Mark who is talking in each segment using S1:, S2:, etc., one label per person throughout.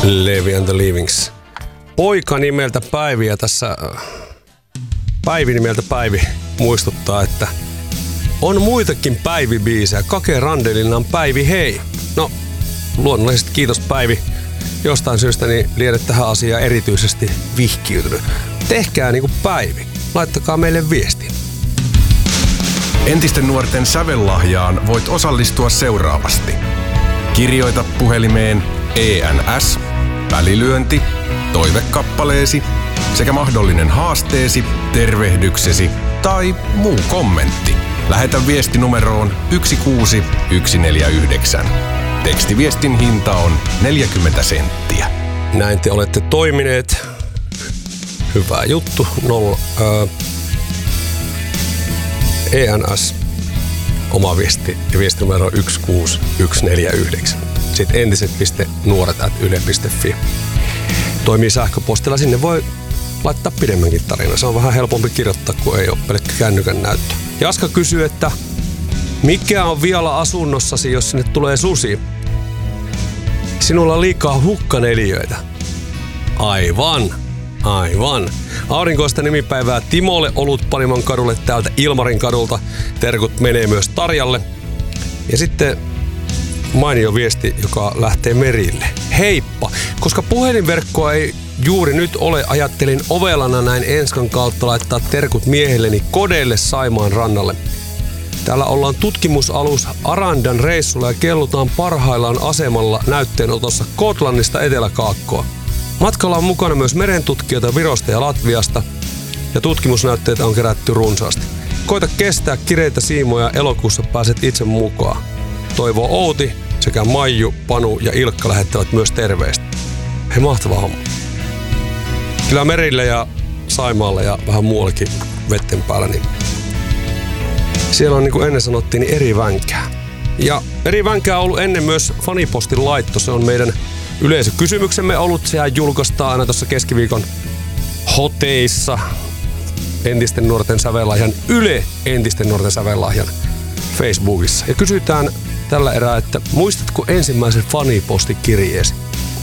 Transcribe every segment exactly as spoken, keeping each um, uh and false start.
S1: Levi and the Leavings. Poika nimeltä Päivi ja tässä Päivi nimeltä Päivi muistuttaa, että on muitakin Päivi-biisejä. Kake Randelilla on Päivi hei. No, luonnollisesti kiitos Päivi. Jostain syystä niin lienet tähän asiaan erityisesti vihkiytynyt. Tehkää niinku Päivi. Laittakaa meille viesti.
S2: Entisten nuorten sävellahjaan voit osallistua seuraavasti. Kirjoita puhelimeen E N S, välilyönti, toivekappaleesi sekä mahdollinen haasteesi, tervehdyksesi tai muu kommentti. Lähetä viesti numeroon yksi kuusi yksi neljä yhdeksän. Tekstiviestin hinta on neljäkymmentä senttiä.
S1: Näin te olette toimineet. Hyvä juttu. Nolla, ää, E N S, oma viesti ja viestinumero yksi kuusi yksi neljä yhdeksän. Sitten entiset.nuoret at yle piste fi. Toimii sähköpostilla, sinne voi laittaa pidemmänkin tarina. Se on vähän helpompi kirjoittaa, kun ei ole pelkkä kännykän näyttö. Jaska kysyy, että mikä on vielä asunnossasi, jos sinne tulee susi? Sinulla on liikaa hukkaneliöitä. Aivan, aivan. Aurinkoista nimipäivää Timolle Olutpanimon kadulle täältä Ilmarin kadulta. Terkut menee myös Tarjalle. Ja sitten mainio viesti, joka lähtee Merille. Heippa! Koska puhelinverkkoa ei juuri nyt ole, ajattelin ovelana näin Enskan kautta laittaa terkut miehelleni Kodelle Saimaan rannalle. Täällä ollaan tutkimusalus Arandan reissulla ja kellutaan parhaillaan asemalla näytteenotossa Kotlannista Etelä-Kaakkoa. Matkalla on mukana myös merentutkijoita Virosta ja Latviasta ja tutkimusnäytteitä on kerätty runsaasti. Koita kestää kireitä siimoja, elokuussa pääset itse mukaan. Toivo Outi sekä Maiju, Panu ja Ilkka lähettävät myös terveistä. Hei, mahtava homma. Kyllä Merillä ja Saimaalla ja vähän muuallakin vetten päällä, niin siellä on, niin kuin ennen sanottiin, niin eri vänkää. Ja eri vänkää on ollut ennen myös fanipostin laitto. Se on meidän yleisökysymyksemme ollut. Sehän julkaistaan aina tuossa keskiviikon hoteissa entisten nuorten sävellahjan Yle entisten nuorten sävellahjan Facebookissa. Ja kysytään tällä erää, että muistatko ensimmäisen fanipostikirjeesi?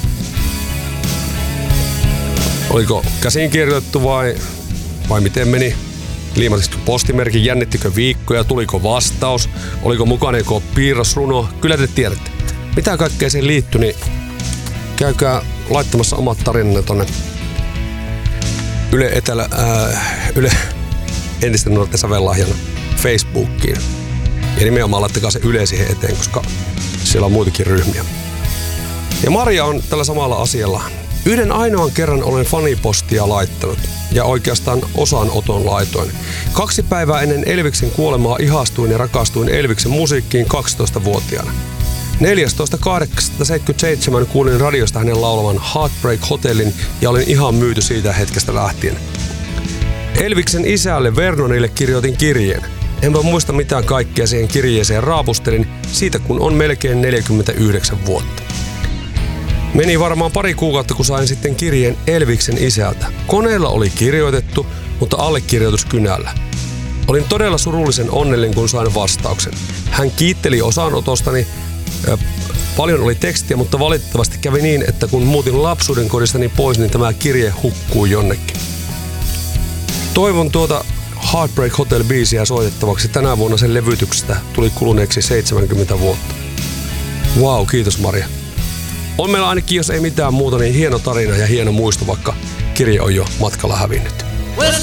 S1: Oliko käsin kirjoitettu vai, vai miten meni? Liimatitko postimerkin, jännittikö viikkoja, tuliko vastaus, oliko mukana joko piirrosruno? Kyllä te tiedätte. Mitä kaikkea siihen liittyy, niin käykää laittamassa omat tarinanne tonne Yle, Etelä, ää, Yle entisten nuorten sävellahjan Facebookiin. Ja nimenomaan laittakaa se Yle siihen eteen, koska siellä on muitakin ryhmiä. Ja Maria on tällä samalla asialla. Yhden ainoan kerran olen fanipostia laittanut ja oikeastaan osanoton laitoin. Kaksi päivää ennen Elviksen kuolemaa ihastuin ja rakastuin Elviksen musiikkiin kaksitoistavuotiaana. neljästoista kahdeksasta seitsemänkymmentäseitsemän kuulin radiosta hänen laulavan Heartbreak Hotelin ja olin ihan myyty siitä hetkestä lähtien. Elviksen isälle Vernonille kirjoitin kirjeen. Enpä muista mitään kaikkea siihen kirjeeseen raapustelin siitä, kun on melkein neljäkymmentäyhdeksän vuotta. Meni varmaan pari kuukautta, kun sain sitten kirjeen Elviksen isältä. Koneella oli kirjoitettu, mutta allekirjoitus kynällä. Olin todella surullisen onnellinen, kun sain vastauksen. Hän kiitteli osanotostani. Paljon oli tekstiä, mutta valitettavasti kävi niin, että kun muutin lapsuuden kodistani pois, niin tämä kirje hukkuu jonnekin. Toivon tuota Heartbreak Hotel-biisiä soitettavaksi. Tänä vuonna sen levytyksestä tuli kuluneeksi seitsemänkymmentä vuotta. Vau, wow, kiitos Maria. On meillä ainakin, jos ei mitään muuta, niin hieno tarina ja hieno muisto, vaikka kirje on jo matkalla hävinnyt.